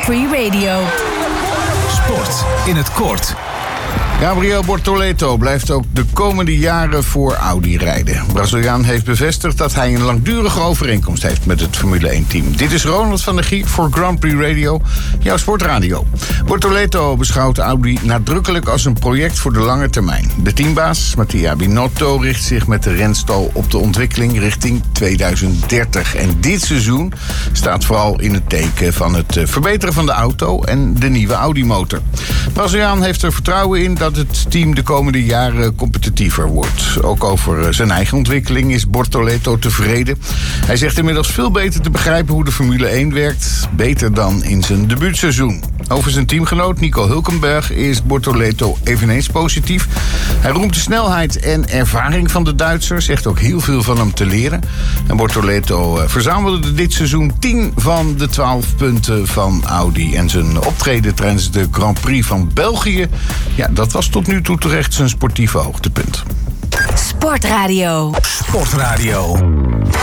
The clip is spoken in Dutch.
Prix Radio. Sport in het kort. Gabriel Bortoleto blijft ook de komende jaren voor Audi rijden. De Braziliaan heeft bevestigd dat hij een langdurige overeenkomst heeft met het Formule 1-team. Dit is Ronald van der Gier voor Grand Prix Radio, jouw sportradio. Bortoleto beschouwt Audi nadrukkelijk als een project voor de lange termijn. De teambaas, Mattia Binotto, richt zich met de renstal op de ontwikkeling richting 2030. En dit seizoen staat vooral in het teken van het verbeteren van de auto en de nieuwe Audi-motor. De Braziliaan heeft er vertrouwen in dat het team de komende jaren competitiever wordt. Ook over zijn eigen ontwikkeling is Bortoleto tevreden. Hij zegt inmiddels veel beter te begrijpen hoe de Formule 1 werkt. Beter dan in zijn debuutseizoen. Over zijn teamgenoot Nico Hülkenberg is Bortoleto eveneens positief. Hij roemt de snelheid en ervaring van de Duitser. Zegt ook heel veel van hem te leren. En Bortoleto verzamelde dit seizoen 10 van de 12 punten van Audi. En zijn optreden tijdens de Grand Prix van België, ja, dat was tot nu toe terecht zijn sportieve hoogtepunt. Sportradio. Sportradio.